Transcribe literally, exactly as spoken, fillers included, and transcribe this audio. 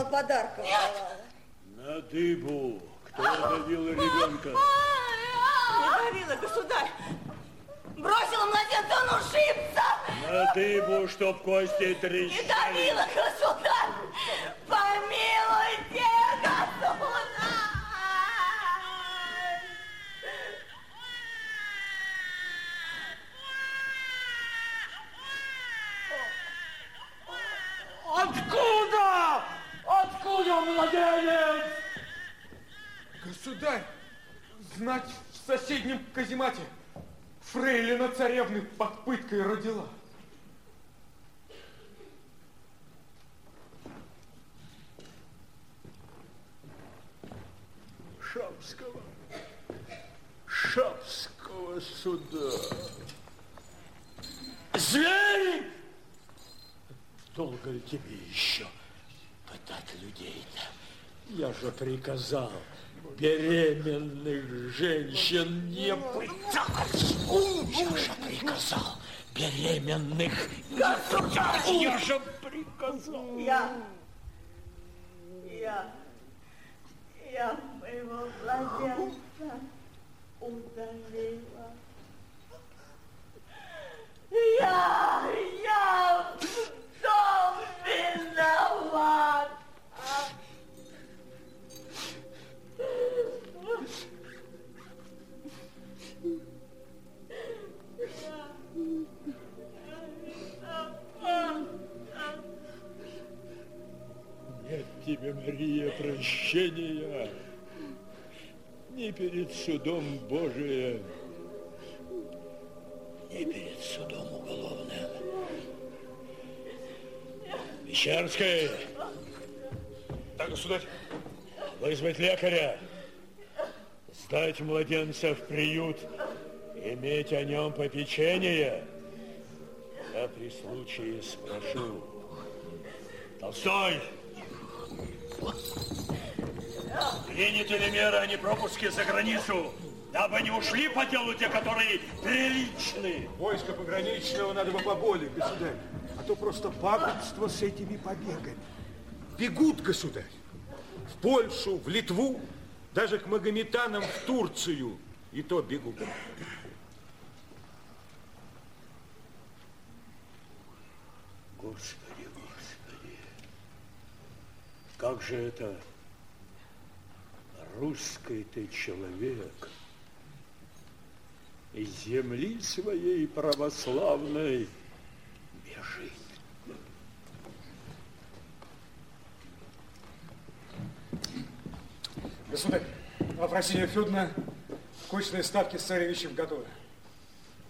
подарков давала. На дыбу. Кто давил ребенка? Не давила, государь. Бросила младенца, он ушибся. На дыбу, чтоб кости трещали. Не давила, государь. Помилуйте, государь. Откуда? Откуда младенец? Государь, знать в соседнем каземате фрейлина царевны под пыткой родила. Шапского, Шапского суда. Зверь! Долго ли тебе еще пытать людей-то? Я же приказал беременных женщин не пытать. Я же приказал беременных не пытать. Я же приказал. Я, я, я моего младенца удалила. Я, я в том виноват. Нет тебе, Мария, прощения ни перед судом Божиим, ни перед судом уголовным. Мещерский! Да, государь. Вызвать лекаря, сдать младенца в приют, иметь о нем попечение. Я при случае спрошу. Толстой! Приняты ли меры о непропуске за границу, дабы не ушли по делу те, которые приличны? Войско пограничного надо бы поболее, государь. А то просто пагубство с этими побегами. Бегут, государь. В Польшу, в Литву, даже к магометанам в Турцию. И то бегут. Господи, Господи. Как же это русский ты человек, из земли своей православной бежит. Государь, Афросинья Федоровна, кучные ставки с царевичем готовы.